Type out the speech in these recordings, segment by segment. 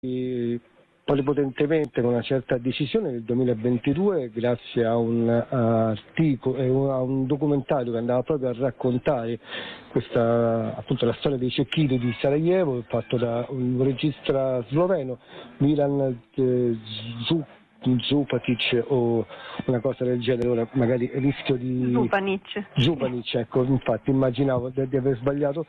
Polipotentemente con una certa decisione nel 2022 grazie a un articolo, a un documentario che andava proprio a raccontare appunto la storia dei cecchini di Sarajevo, fatto da un regista sloveno, Milan Zupatic o una cosa del genere. Ora magari rischio di Zupanic, ecco, infatti immaginavo di aver sbagliato.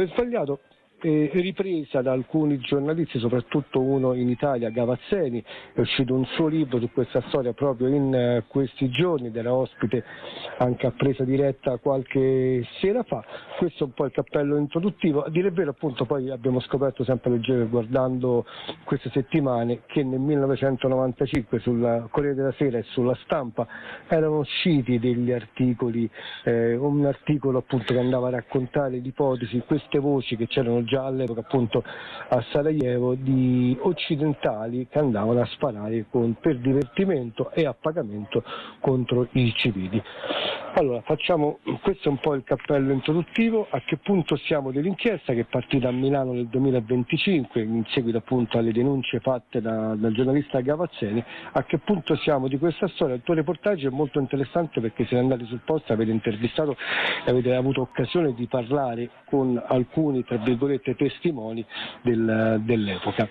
Ripresa da alcuni giornalisti, soprattutto uno in Italia, Gavazzeni. È uscito un suo libro su questa storia proprio in questi giorni, ed era ospite anche a Presa Diretta qualche sera fa. Questo è un po' il cappello introduttivo. A dire il vero, appunto, poi abbiamo scoperto sempre guardando queste settimane che nel 1995 sul Corriere della Sera e sulla Stampa erano usciti degli articoli, un articolo appunto che andava a raccontare l'ipotesi, queste voci che c'erano già all'epoca appunto a Sarajevo, di occidentali che andavano a sparare per divertimento e a pagamento contro i civili. Allora, questo è un po' il cappello introduttivo. A che punto siamo dell'inchiesta che è partita a Milano nel 2025 in seguito appunto alle denunce fatte dal giornalista Gavazzeni? A che punto siamo di questa storia? Il tuo reportaggio è molto interessante perché siete andati sul posto, avete intervistato e avete avuto occasione di parlare con alcuni, tra virgolette, testimoni dell'epoca.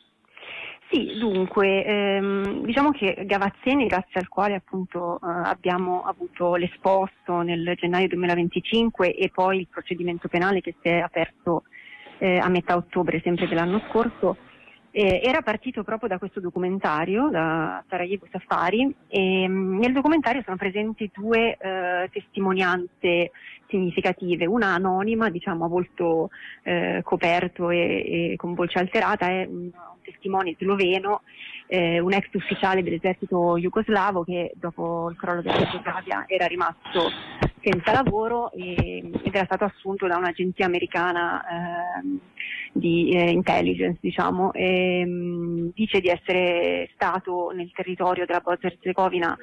Sì, dunque, diciamo che Gavazzeni, grazie al quale appunto abbiamo avuto l'esposto nel gennaio 2025 e poi il procedimento penale che si è aperto a metà ottobre sempre dell'anno scorso, era partito proprio da questo documentario, da Sarajevo Safari, e nel documentario sono presenti due testimonianze significative, una anonima, diciamo a volto coperto e con voce alterata, è un testimone sloveno, un ex ufficiale dell'esercito jugoslavo che dopo il crollo della Jugoslavia era rimasto senza lavoro ed era stato assunto da un'agenzia americana di intelligence, diciamo, e dice di essere stato nel territorio della Bosnia-Herzegovina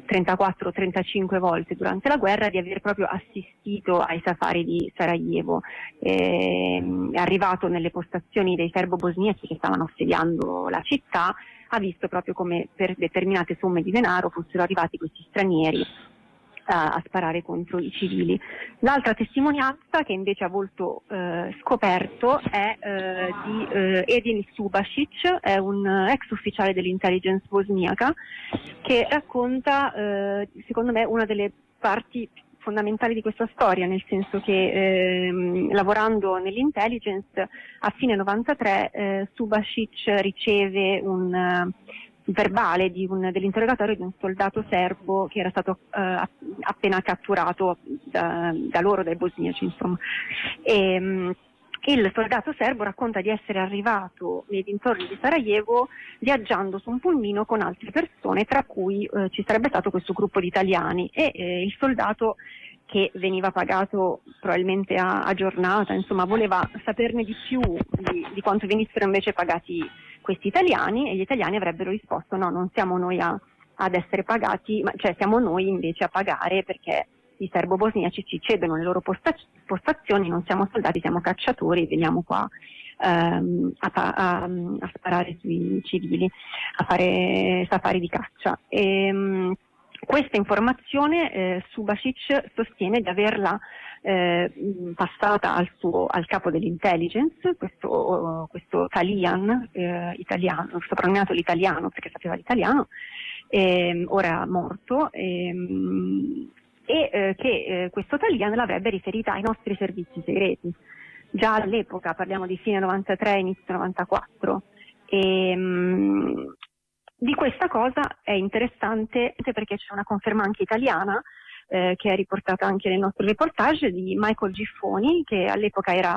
34-35 volte durante la guerra, di aver proprio assistito ai safari di Sarajevo. È arrivato nelle postazioni dei serbo-bosniaci che stavano assediando la città, ha visto proprio come per determinate somme di denaro fossero arrivati questi stranieri a sparare contro i civili. L'altra testimonianza, che invece ha volto scoperto, è di Edin Subašić, è un ex ufficiale dell'intelligence bosniaca, che racconta secondo me una delle parti fondamentali di questa storia, nel senso che lavorando nell'intelligence a fine 93 Subašić riceve un verbale dell'interrogatorio di un soldato serbo che era stato appena catturato da loro, dai bosniaci, insomma. Il soldato serbo racconta di essere arrivato nei dintorni di Sarajevo viaggiando su un pulmino con altre persone, tra cui ci sarebbe stato questo gruppo di italiani, e il soldato, che veniva pagato probabilmente a giornata, insomma voleva saperne di più di quanto venissero invece pagati questi italiani, e gli italiani avrebbero risposto: no, non siamo noi ad essere pagati, ma cioè siamo noi invece a pagare, perché i serbo-bosniaci ci cedono le loro postazioni, non siamo soldati, siamo cacciatori, veniamo qua a sparare sui civili, a fare safari di caccia. Questa informazione Subašić sostiene di averla passata al capo dell'intelligence, questo Talian, italiano, soprannominato l'italiano perché sapeva l'italiano, ora morto, che questo Talian l'avrebbe riferita ai nostri servizi segreti. Già all'epoca, parliamo di fine 93, inizio 94, di questa cosa è interessante perché c'è una conferma anche italiana, che è riportata anche nel nostro reportage, di Michael Giffoni, che all'epoca era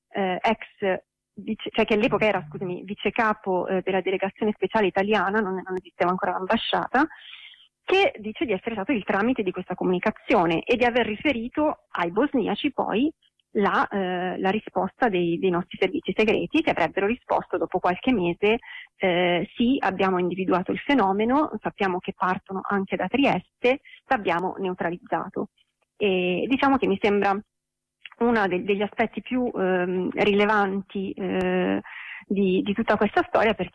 vice capo della delegazione speciale italiana, non esisteva ancora l'ambasciata, che dice di essere stato il tramite di questa comunicazione e di aver riferito ai bosniaci poi la risposta dei nostri servizi segreti, che avrebbero risposto dopo qualche mese: sì, abbiamo individuato il fenomeno, sappiamo che partono anche da Trieste, l'abbiamo neutralizzato. E diciamo che mi sembra uno degli aspetti più rilevanti di tutta questa storia, perché